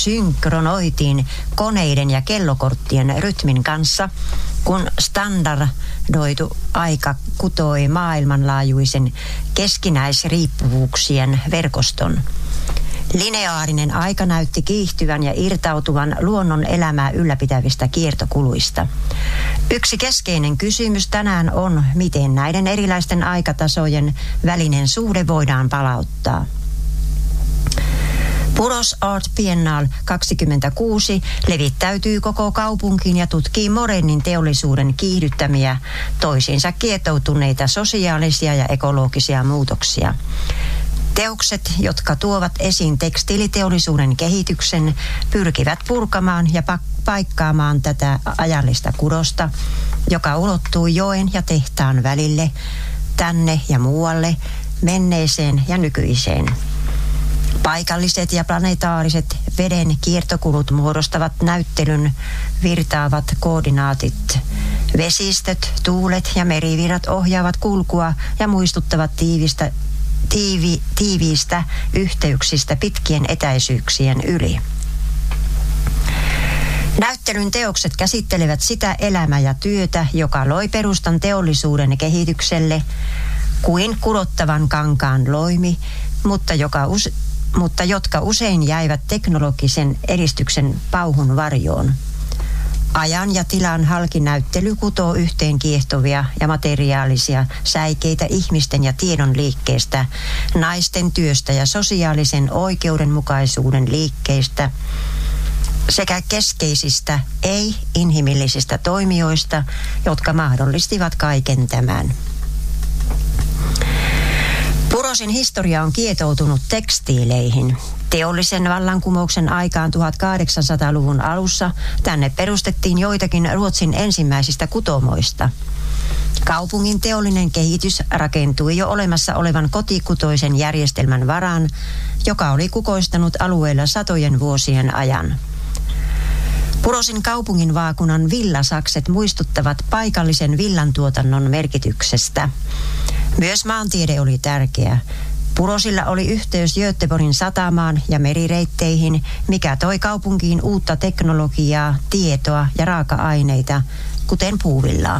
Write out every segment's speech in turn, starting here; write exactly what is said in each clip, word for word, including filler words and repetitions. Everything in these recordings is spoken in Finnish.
synkronoitiin koneiden ja kellokorttien rytmin kanssa, kun standardoitu aika kutoi maailmanlaajuisen keskinäisriippuvuuksien verkoston. Lineaarinen aika näytti kiihtyvän ja irtautuvan luonnon elämää ylläpitävistä kiertokuluista. Yksi keskeinen kysymys tänään on, miten näiden erilaisten aikatasojen välinen suhde voidaan palauttaa. Puros Art Biennale kaksikymmentäkuusi levittäytyy koko kaupunkiin ja tutkii modernin teollisuuden kiihdyttämiä, toisiinsa kietoutuneita sosiaalisia ja ekologisia muutoksia. Teokset, jotka tuovat esiin tekstiiliteollisuuden kehityksen, pyrkivät purkamaan ja paikkaamaan tätä ajallista kudosta, joka ulottuu joen ja tehtaan välille, tänne ja muualle, menneeseen ja nykyiseen. Paikalliset ja planetaariset veden kiertokulut muodostavat näyttelyn virtaavat koordinaatit. Vesistöt, tuulet ja merivirrat ohjaavat kulkua ja muistuttavat tiivistä, tiivi, tiiviistä yhteyksistä pitkien etäisyyksien yli. Näyttelyn teokset käsittelevät sitä elämää ja työtä, joka loi perustan teollisuuden kehitykselle, kuin kudottavan kankaan loimi, mutta joka us- mutta jotka usein jäivät teknologisen edistyksen pauhun varjoon. Ajan ja tilan halki näyttely kutoo yhteen kiehtovia ja materiaalisia säikeitä ihmisten ja tiedon liikkeestä, naisten työstä ja sosiaalisen oikeudenmukaisuuden liikkeistä sekä keskeisistä ei-inhimillisistä toimijoista, jotka mahdollistivat kaiken tämän. Purosin historia on kietoutunut tekstiileihin. Teollisen vallankumouksen aikaan tuhatkahdeksansataaluvun alussa tänne perustettiin joitakin Ruotsin ensimmäisistä kutomoista. Kaupungin teollinen kehitys rakentui jo olemassa olevan kotikutoisen järjestelmän varaan, joka oli kukoistanut alueella satojen vuosien ajan. Purosin kaupungin vaakunan villasakset muistuttavat paikallisen villantuotannon merkityksestä. Myös maantiede oli tärkeä. Purosilla oli yhteys Göteborgin satamaan ja merireitteihin, mikä toi kaupunkiin uutta teknologiaa, tietoa ja raaka-aineita, kuten puuvillaa.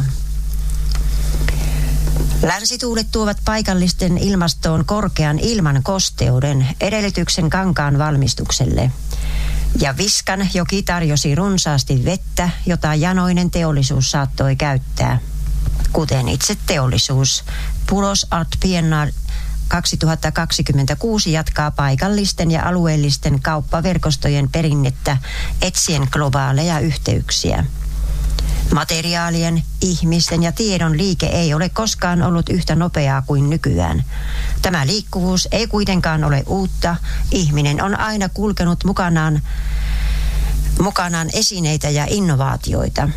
Länsituulet tuovat paikallisten ilmastoon korkean ilman kosteuden, edellytyksen kankaan valmistukselle. Ja Viskan joki tarjosi runsaasti vettä, jota janoinen teollisuus saattoi käyttää. Kuten itse teollisuus, Puros Art Biennale kaksituhattakaksikymmentäkuusi jatkaa paikallisten ja alueellisten kauppaverkostojen perinnettä etsien globaaleja yhteyksiä. Materiaalien, ihmisten ja tiedon liike ei ole koskaan ollut yhtä nopeaa kuin nykyään. Tämä liikkuvuus ei kuitenkaan ole uutta. Ihminen on aina kulkenut mukanaan, mukanaan esineitä ja innovaatioita.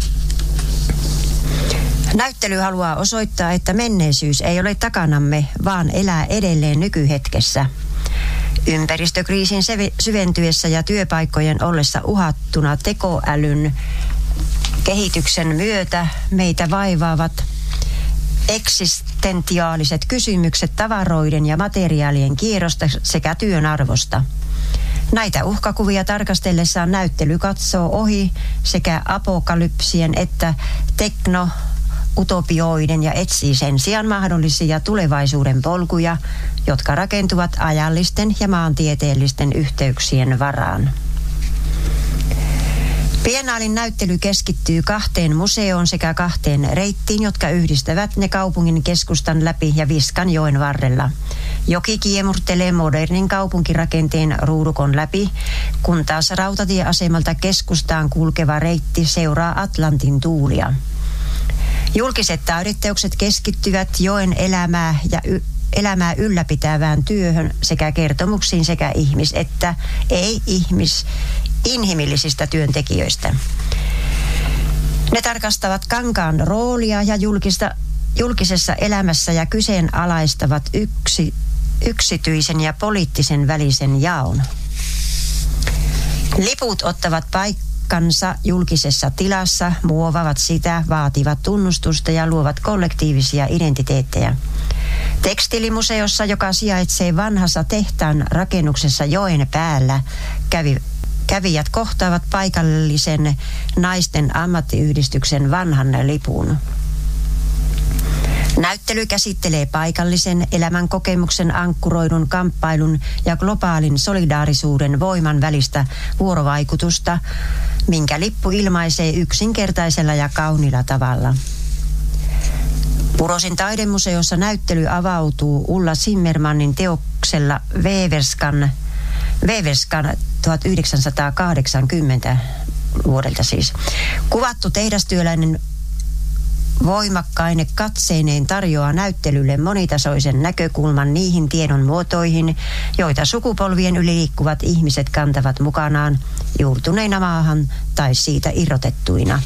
Näyttely haluaa osoittaa, että menneisyys ei ole takanamme, vaan elää edelleen nykyhetkessä. Ympäristökriisin syventyessä ja työpaikkojen ollessa uhattuna tekoälyn kehityksen myötä meitä vaivaavat eksistentiaaliset kysymykset tavaroiden ja materiaalien kierrosta sekä työn arvosta. Näitä uhkakuvia tarkastellessaan näyttely katsoo ohi sekä apokalypsien että tekno utopioiden ja etsii sen sijaan mahdollisia tulevaisuuden polkuja, jotka rakentuvat ajallisten ja maantieteellisten yhteyksien varaan. Biennaalin näyttely keskittyy kahteen museoon sekä kahteen reittiin, jotka yhdistävät ne kaupungin keskustan läpi ja Viskan joen varrella. Joki kiemurtelee modernin kaupunkirakenteen ruudukon läpi, kun taas rautatieasemalta keskustaan kulkeva reitti seuraa Atlantin tuulia. Julkiset taideteokset keskittyvät joen elämää ja y- elämää ylläpitävään työhön sekä kertomuksiin sekä ihmis- että ei-ihmis inhimillisistä työntekijöistä. Ne tarkastavat kankaan roolia ja julkista, julkisessa elämässä ja kyseenalaistavat yksi, yksityisen ja poliittisen välisen jaon. Liput ottavat paikkansa julkisessa tilassa, muovavat sitä, vaativat tunnustusta ja luovat kollektiivisia identiteettejä. Tekstiilimuseossa, joka sijaitsee vanhassa tehtaan rakennuksessa joen päällä, kävi Kävijät kohtaavat paikallisen naisten ammattiyhdistyksen vanhan lipun. Näyttely käsittelee paikallisen elämän kokemuksen ankkuroidun kamppailun ja globaalin solidaarisuuden voiman välistä vuorovaikutusta, minkä lippu ilmaisee yksinkertaisella ja kauniilla tavalla. Purosin taidemuseossa näyttely avautuu Ulla Zimmermannin teoksella Weverskan, Weverskan tuhatyhdeksänsataakahdeksankymmentä vuodelta siis. Kuvattu tehdastyöläinen voimakkaine katseineen tarjoaa näyttelylle monitasoisen näkökulman niihin tiedon muotoihin, joita sukupolvien yli liikkuvat ihmiset kantavat mukanaan juurtuneina maahan tai siitä irrotettuina.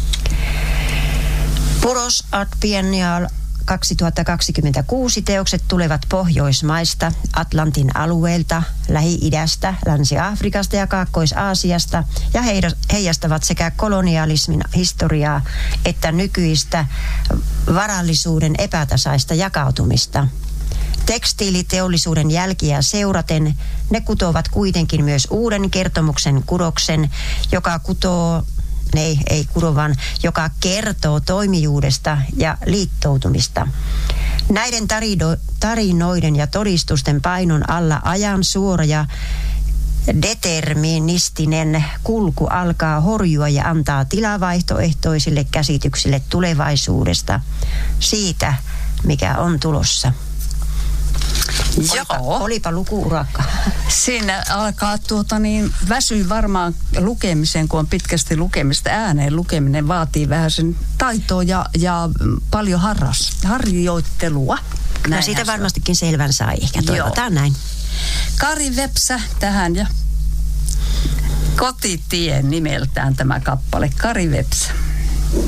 Puros Art Biennial kaksituhattakaksikymmentäkuusi teokset tulevat Pohjoismaista, Atlantin alueelta, Lähi-idästä, Länsi-Afrikasta ja Kaakkois-Aasiasta ja heijastavat sekä kolonialismin historiaa että nykyistä varallisuuden epätasaista jakautumista. Tekstiiliteollisuuden jälkiä seuraten ne kutovat kuitenkin myös uuden kertomuksen kudoksen, joka kutoo Ei, ei kurovan, joka kertoo toimijuudesta ja liittoutumista. Näiden tarino, tarinoiden ja todistusten painon alla ajan suora ja deterministinen kulku alkaa horjua ja antaa tilaa vaihtoehtoisille käsityksille tulevaisuudesta, siitä mikä on tulossa. Olipa, Joo. olipa luku-urakka. Siinä alkaa tuota niin, väsyy varmaan lukemiseen, kun on pitkästi lukemista. Ääneen lukeminen vaatii vähän sen taitoa ja, ja paljon harras, harjoittelua. No siitä varmastikin selvän sai, ehkä toivotaan näin. Kari Vepsä tähän ja Kotitie nimeltään tämä kappale. Kari Vepsä.